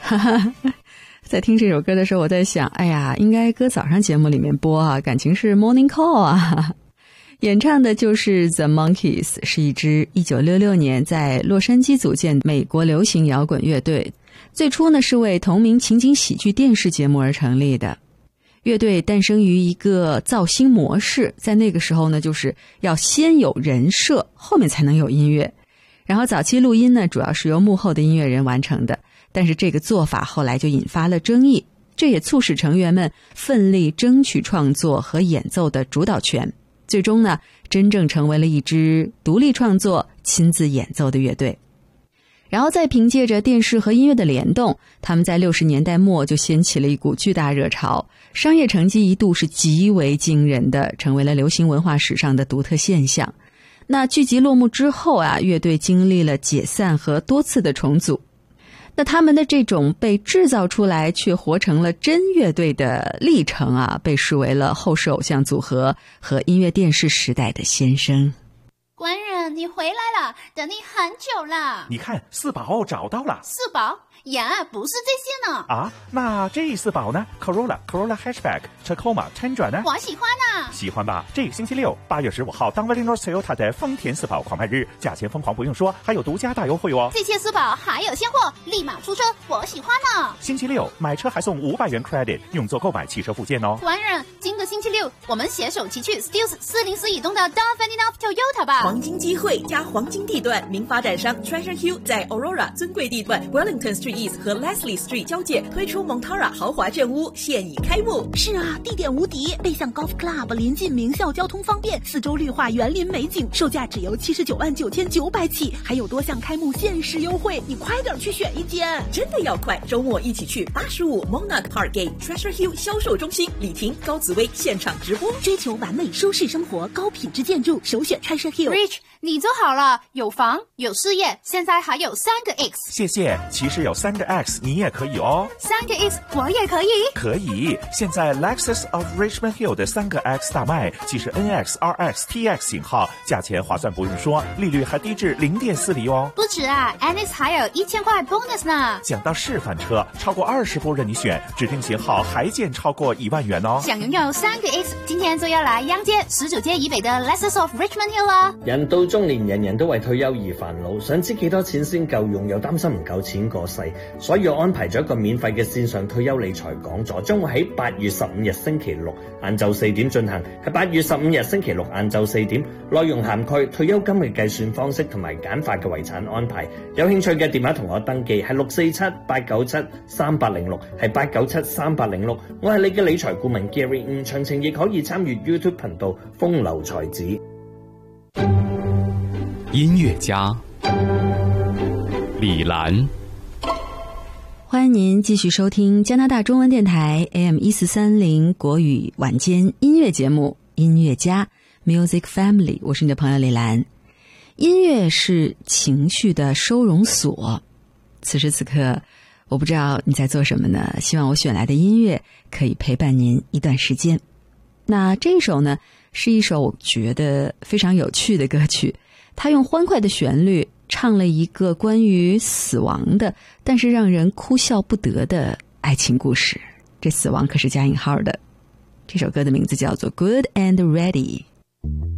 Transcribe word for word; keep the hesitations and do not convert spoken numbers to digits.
在听这首歌的时候，我在想，哎呀，应该搁早上节目里面播啊，感情是 Morning Call 啊。演唱的就是 The Monkees， 是一支一九六六年在洛杉矶组建美国流行摇滚乐队，最初呢是为同名情景喜剧电视节目而成立的。乐队诞生于一个造星模式，在那个时候呢，就是要先有人设，后面才能有音乐。然后早期录音呢，主要是由幕后的音乐人完成的，但是这个做法后来就引发了争议，这也促使成员们奋力争取创作和演奏的主导权。最终呢，真正成为了一支独立创作、亲自演奏的乐队。然后再凭借着电视和音乐的联动，他们在六十年代末就掀起了一股巨大热潮，商业成绩一度是极为惊人的，成为了流行文化史上的独特现象。那剧集落幕之后啊，乐队经历了解散和多次的重组。那他们的这种被制造出来却活成了真乐队的历程啊，被视为了后世偶像组合和音乐电视时代的先声。 官人，你回来了，等你很久了。 你看，四宝找到了。 四宝呀，不是这些呢。 啊，那这四宝呢 ？Corolla、Corolla Hatchback、Tacoma、Tundra 呢？ 我喜欢啊。 喜欢吧？这个星期六，八月十五号，当 Valley North Toyota 的丰田四宝狂卖日，价钱疯狂不用说，还有独家大优惠哦。 这些四宝还有现货，立马出车，我喜欢呢。 星期六买车还送五百元 credit， 用作购买汽车附件哦。 官人，今个星期六我们携手骑去 Stills 四零四以东的 Don Valley North Toyota 吧。 黄金机会加黄金地段，名发展商 Treasure Hill 在 Aurora 尊贵地段 Wellington Street East 和 Leslie Street 交界推出 Montara 豪华镇屋，现已开幕。 是啊，地点无敌，背向 Golf Club， 临近名校，交通方便，四周绿化园林美景，售价只由七十九万九千九百起，还有多项开幕限时优惠，你快点去选一间。 真的要快，周末一起去八十五 Monarch Parkgate Treasure Hill 销售中心，李婷、高紫薇现场直播。 追求完美舒适生活，高品质建筑，首选 Treasure Hill。Rich， 你做好了，有房有事业，现在还有三个 X。 谢谢，其实有三个 X， 你也可以哦。 三个 X 我也可以。 可以，现在 Lexus of Richmond Hill 的三个 X 大卖，既是 N X、R X、T X 型号，价钱划算不用说，利率还低至零点四厘哦。 不止啊 ，N X 还有一千块 bonus 呢。 讲到示范车，超过二十部任你选，指定型号还减超过一万元哦。 想拥有三个 X， 今天就要来央街十九街以北的 Lexus of Richmond Hill 啦。 人到中年，人人都為退休而煩惱，想知幾多錢先夠用，又擔心唔夠錢過世，所以我安排咗一個免費嘅線上退休理財講座，將會喺八月十五日星期六晏晝四點進行，係八月十五日星期六晏晝四點，內容涵蓋退休金嘅計算方式同埋簡化嘅遺產安排。有興趣嘅電話同我登記係六四七八九七三八零六，係八九七三八零六。我係你嘅理財顧問 Gary， 唔詳情亦可以參與 YouTube 頻道風流才子。 音樂家李蘭， 歡迎您繼續收聽加拿大中文電台 A M 一四三零國語晚間音樂節目《音樂家 Music Family》，我是你的朋友李蘭。音樂是情緒的收容所，此時此刻我不知道你在做什麼呢，希望我選來的音樂可以陪伴您一段時間。那這首呢是一首我覺得非常有趣的歌曲，它用歡快的旋律唱了一個關於死亡的但是讓人哭笑不得的愛情故事，這死亡可是加引號的。這首歌的名字叫做 Good and Ready。